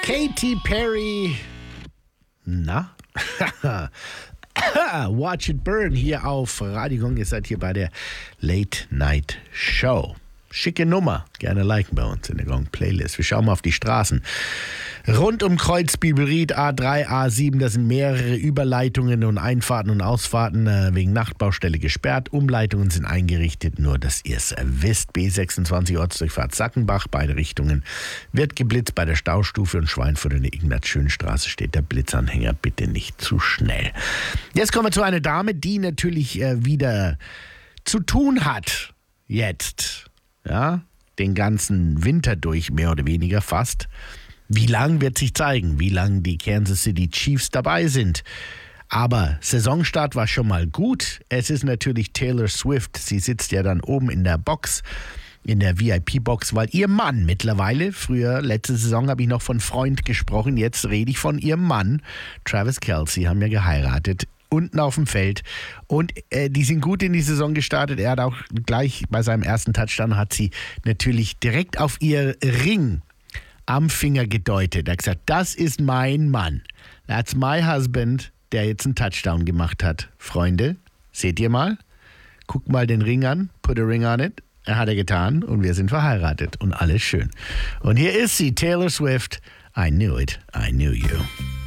Katy Perry. Na? Watch It Burn hier auf Radio Gong. Ihr seid hier bei der Late Night Show. Schicke Nummer. Gerne liken bei uns in der Gong Playlist. Wir schauen mal auf die Straßen. Rund um Kreuz-Bielried, A3, A7, da sind mehrere Überleitungen und Einfahrten und Ausfahrten wegen Nachtbaustelle gesperrt. Umleitungen sind eingerichtet, nur dass ihr es wisst. B26 Ortsdurchfahrt Sackenbach, beide Richtungen. Wird geblitzt bei der Staustufe und Schweinfurt in der Ignaz-Schön-Straße steht der Blitzanhänger. Bitte nicht zu schnell. Jetzt kommen wir zu einer Dame, die natürlich wieder zu tun hat. Jetzt. Ja, den ganzen Winter durch, mehr oder weniger fast. Wie lang wird sich zeigen, wie lange die Kansas City Chiefs dabei sind. Aber Saisonstart war schon mal gut. Es ist natürlich Taylor Swift. Sie sitzt ja dann oben in der Box, in der VIP-Box, weil ihr Mann mittlerweile, früher, letzte Saison habe ich noch von Freund gesprochen, jetzt rede ich von ihrem Mann, Travis Kelce, haben ja geheiratet. Unten auf dem Feld und die sind gut in die Saison gestartet. Er hat auch gleich bei seinem ersten Touchdown hat sie natürlich direkt auf ihr Ring am Finger gedeutet. Er hat gesagt, das ist mein Mann. That's my husband, der jetzt einen Touchdown gemacht hat. Freunde, seht ihr mal? Guckt mal den Ring an, put a ring on it. Er hat er getan und wir sind verheiratet und alles schön. Und hier ist sie, Taylor Swift. I knew it, I knew you.